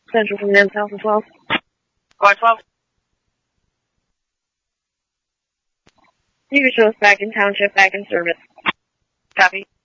Central from Nance House as well. Car 12. You can show us back in township, back in service. Copy.